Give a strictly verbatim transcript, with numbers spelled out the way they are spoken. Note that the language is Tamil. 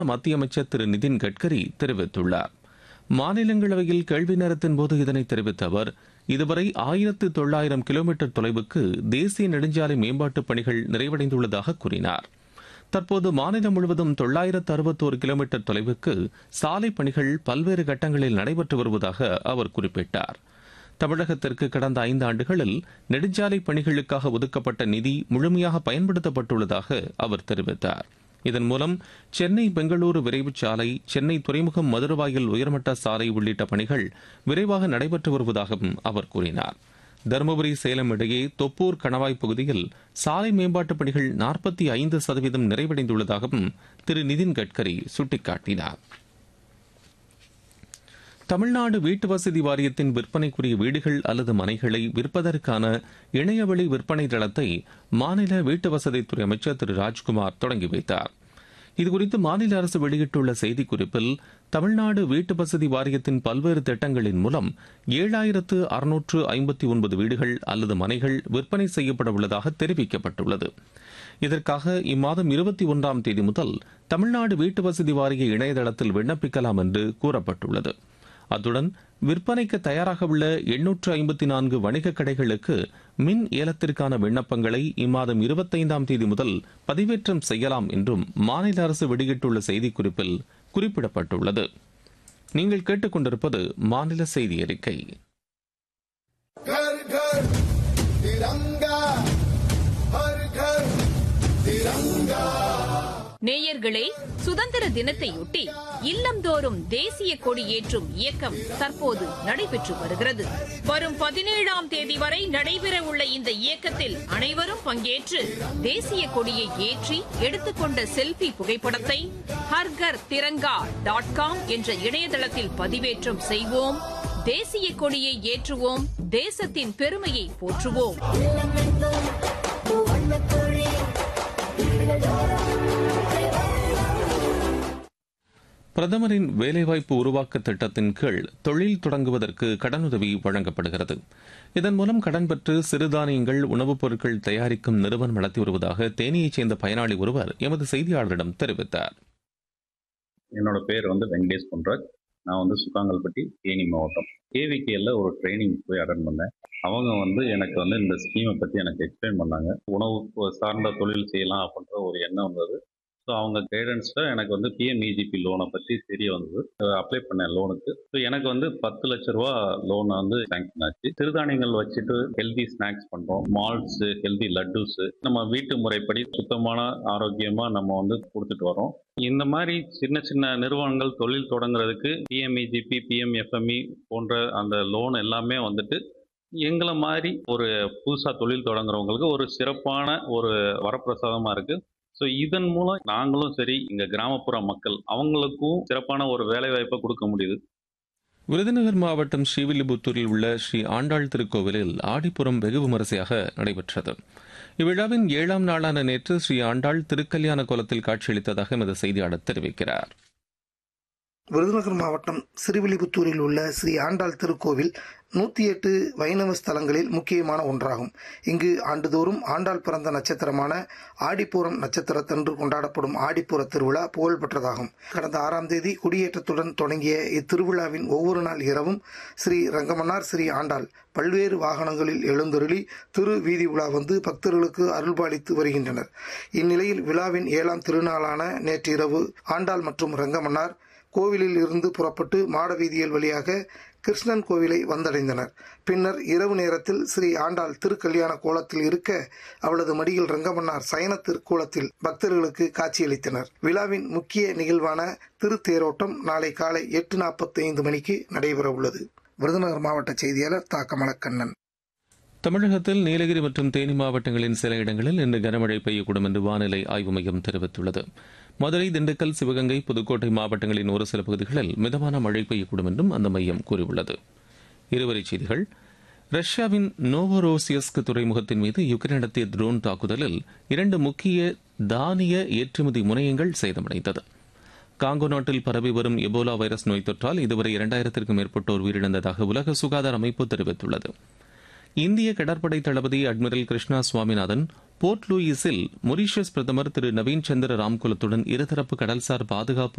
மத்திய அமைச்சர் திரு நிதின் கட்கரி தெரிவித்துள்ளார். மாநிலங்களவையில் கேள்வி நேரத்தின் போது இதனை தெரிவித்த அவர், இதுவரை ஆயிரத்து தொள்ளாயிரம் கிலோமீட்டர் தொலைவுக்கு தேசிய நெடுஞ்சாலை மேம்பாட்டுப் பணிகள் நிறைவடைந்துள்ளதாக கூறினார். தற்போது மாநிலம் முழுவதும் தொள்ளாயிரத்து அறுபத்தோரு கிலோமீட்டர் தொலைவுக்கு சாலை பணிகள் பல்வேறு கட்டங்களில் நடைபெற்று வருவதாக அவர் குறிப்பிட்டார். தமிழகத்திற்கு கடந்த ஐந்து ஆண்டுகளில் நெடுஞ்சாலை பணிகளுக்காக ஒதுக்கப்பட்ட நிதி முழுமையாக பயன்படுத்தப்பட்டுள்ளதாக அவர் தெரிவித்தார். இதன் மூலம் சென்னை பெங்களூரு விரைவுச் சாலை, சென்னை துறைமுகம் மதுரவாயல் உயர்மட்ட சாலை உள்ளிட்ட பணிகள் விரைவாக நடைபெற்று வருவதாகவும் அவர் கூறினார். தருமபுரி சேலம் இடையே தொப்பூர் கணவாய் பகுதியில் சாலை மேம்பாட்டுப் பணிகள் நாற்பத்தி ஐந்து சதவீதம் நிறைவடைந்துள்ளதாகவும் திரு நிதின் கட்கரி சுட்டிக்காட்டினார். தமிழ்நாடு வீட்டு வசதி வாரியத்தின் விற்பனைக்குரிய வீடுகள் அல்லது மனைகளை விற்பதற்கான இணையவழி விற்பனை தளத்தை மாநில வீட்டு வசதித்துறை அமைச்சர் திரு ராஜ்குமார் தொடங்கி வைத்தார். இதுகுறித்து மாநில அரசு வெளியிட்டுள்ள செய்திக்குறிப்பில், தமிழ்நாடு வீட்டு வசதி வாரியத்தின் பல்வேறு திட்டங்களின் மூலம் ஏழாயிரத்து அறுநூற்று ஐம்பத்தி ஒன்பது வீடுகள் அல்லது மனைகள் விற்பனை செய்யப்பட உள்ளதாக தெரிவிக்கப்பட்டுள்ளது. இதற்காக இம்மாதம் இருபத்தி ஒன்றாம் தேதி முதல் தமிழ்நாடு வீட்டு வசதி வாரிய இணையதளத்தில் விண்ணப்பிக்கலாம் என்று கூறப்பட்டுள்ளது. அத்துடன் விற்பனைக்கு தயாராக உள்ள எண்ணூற்று ஐம்பத்தி நான்கு வணிக கடைகளுக்கு மின் ஏலத்திற்கான விண்ணப்பங்களை இம்மாதம் இருபத்தைந்தாம் தேதி முதல் பதிவேற்றம் செய்யலாம் என்றும் மாநில அரசு வெளியிட்டுள்ள செய்திக்குறிப்பில் குறிப்பிடப்பட்டுள்ளது. நீங்கள் கேட்டுக்கொண்டிருப்பது மாநில செய்தி அறிக்கை. நேயர்களே, சுதந்திர தினத்தையொட்டி இல்லந்தோறும் தேசிய கொடி ஏற்றும் இயக்கம் தற்போது நடைபெற்று வருகிறது. வரும் பதினேழாம் தேதி வரை நடைபெறவுள்ள இந்த இயக்கத்தில் அனைவரும் பங்கேற்று தேசிய கொடியை ஏற்றி எடுத்துக்கொண்ட செல்பி புகைப்படத்தை ஹர்கர் திரங்கா டாட் காம் என்ற இணையதளத்தில் பதிவேற்றம் செய்வோம். தேசிய கொடியை ஏற்றுவோம். தேசத்தின் பெருமையை போற்றுவோம். பிரதமரின் வேலைவாய்ப்பு உருவாக்க திட்டத்தின் கீழ் தொழில் தொடங்குவதற்கு கடனுதவி வழங்கப்படுகிறது. இதன் மூலம் கடன் பெற்று சிறுதானியங்கள், உணவுப் பொருட்கள் தயாரிக்கும் நிறுவனம் நடத்தி வருவதாக தேனியைச் சேர்ந்த பயனாளி ஒருவர் எமது செய்தியாளரிடம் தெரிவித்தார். என்னோட பேர் வந்து வெங்கடேஷ் பொன்ராஜ். நான் வந்து சுக்காங்கல்பட்டி, தேனி மாவட்டம். கேவிகேல ஒரு ட்ரைனிங் போய் அட்டன் பண்ணேன். அவங்க வந்து எனக்கு வந்து இந்த ஸ்கீமை பற்றி எனக்கு எக்ஸ்பிளைன் பண்ணாங்க. உணவு சார்ந்த தொழில் செய்யலாம் அப்படின்ற ஒரு எண்ணம் வந்தது. ஸோ அவங்க கைடன்ஸில் எனக்கு வந்து பிஎம்இஜிபி லோனை பற்றி தெரிய வந்தது. அப்ளை பண்ணேன் லோனுக்கு. ஸோ எனக்கு வந்து பத்து லட்ச ரூபா லோன் வந்து சேங்ஷன் ஆச்சு. சிறுதானியங்கள் வச்சுட்டு ஹெல்தி ஸ்நாக்ஸ் பண்ணுறோம். மால்ட்ஸு, ஹெல்தி லட்டுஸு, நம்ம வீட்டு முறைப்படி சுத்தமான ஆரோக்கியமாக நம்ம வந்து கொடுத்துட்டு வரோம். இந்த மாதிரி சின்ன சின்ன நிறுவனங்கள் தொழில் தொடங்குறதுக்கு பிஎம்இஜிபி, பிஎம்எஃப்எம்இ போன்ற அந்த லோன் எல்லாமே வந்துட்டு எங்களை மாதிரி ஒரு புதுசாக தொழில் தொடங்குறவங்களுக்கு ஒரு சிறப்பான ஒரு வரப்பிரசாதமாக இருக்குது. ஸோ இதன் மூலம் நாங்களும் சரி, இங்கே கிராமப்புற மக்கள் அவங்களுக்கும் சிறப்பான ஒரு வேலை வாய்ப்பை கொடுக்க முடியுது. விருதுநகர் மாவட்டம் ஸ்ரீவில்லிபுத்தூரில் உள்ள ஸ்ரீ ஆண்டாள் திருக்கோவிலில் ஆடிப்புறம் வெகு விமரிசையாக நடைபெற்றது. இவ்விழாவின் ஏழாம் நாளான நேற்று ஸ்ரீ ஆண்டாள் திருக்கல்யாண கோலத்தில் காட்சியளித்ததாக எமது செய்தியாளர் தெரிவிக்கிறார். விருதுநகர் மாவட்டம் ஸ்ரீவில்லிபுத்தூரில் உள்ள ஸ்ரீ ஆண்டாள் திருக்கோவில் நூற்றி எட்டு வைணவ ஸ்தலங்களில் முக்கியமான ஒன்றாகும். இங்கு ஆண்டுதோறும் ஆண்டாள் பிறந்த நட்சத்திரமான ஆடிப்பூரம் நட்சத்திரத்தன்று கொண்டாடப்படும் ஆடிப்பூர திருவிழா புகழ்பெற்றதாகும். கடந்த ஆறாம் தேதி கொடியேற்றத்துடன் தொடங்கிய இத்திருவிழாவின் ஒவ்வொரு நாள் இரவும் ஸ்ரீ ரங்கமன்னார் ஸ்ரீ ஆண்டாள் பல்வேறு வாகனங்களில் எழுந்தருளி திரு வீதி உலா வந்து பக்தர்களுக்கு அருள்பாலித்து வருகின்றனர். இந்நிலையில் விழாவின் ஏழாம் திருநாளான நேற்று இரவு ஆண்டாள் மற்றும் ரங்கமன்னார் கோவிலில் இருந்து புறப்பட்டு மாடவீதியல் வழியாக கிருஷ்ணன் கோவிலை வந்தடைந்தனர். பின்னர் இரவு நேரத்தில் ஸ்ரீ ஆண்டாள் திருக்கல்யாண கோலத்தில் இருக்க அவளது மடியில் ரங்கமன்னார் சயன திருக்கோலத்தில் பக்தர்களுக்கு காட்சியளித்தனர். விழாவின் முக்கிய நிகழ்வான திருத்தேரோட்டம் நாளை காலை எட்டு நாற்பத்தி ஐந்து மணிக்கு நடைபெற உள்ளது. விருதுநகர் மாவட்ட செய்தியாளர் தா கமலக்கண்ணன். தமிழகத்தில் நீலகிரி மற்றும் தேனி மாவட்டங்களின் சில இடங்களில் இன்று கனமழை பெய்யக்கூடும் என்று வானிலை ஆய்வு மையம் தெரிவித்துள்ளது. மதுரை, திண்டுக்கல், சிவகங்கை, புதுக்கோட்டை மாவட்டங்களின் ஒரு சில பகுதிகளில் மிதமான மழை பெய்யக்கூடும் என்றும் அந்த மையம் கூறியுள்ளது. இருவரிச் செய்திகள். ரஷ்யாவின் நோவோரோசியஸ்க் துறைமுகத்தின் மீது யுக்ரைன் நடத்திய ட்ரோன் தாக்குதலில் இரண்டு முக்கிய தானிய ஏற்றுமதி முனையங்கள் சேதமடைந்தது. காங்கோ நாட்டில் பரவி வரும் எபோலா வைரஸ் நோய் தொற்றால் இதுவரை இரண்டாயிரத்திற்கும் மேற்பட்டோர் உயிரிழந்ததாக உலக சுகாதார அமைப்பு தெரிவித்துள்ளது. இந்திய கடற்படை தளபதி admiral Krishna Swaminathan board லூயிஸில் Mauritius பிரதமர் திரு நவீன் சந்திர ராம்குலத்துடன் இருதரப்பு கடல்சார் பாதுகாப்பு